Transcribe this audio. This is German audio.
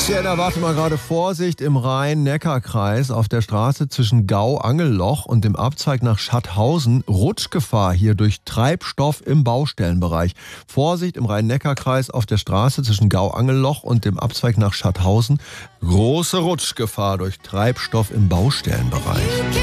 Ja, da warte mal gerade Vorsicht im Rhein-Neckar-Kreis auf der Straße zwischen Gau-Angelloch und dem Abzweig nach Schattausen. Rutschgefahr hier durch Treibstoff im Baustellenbereich. Vorsicht im Rhein-Neckar-Kreis auf der Straße zwischen Gau-Angelloch und dem Abzweig nach Schattausen. Große Rutschgefahr durch Treibstoff im Baustellenbereich.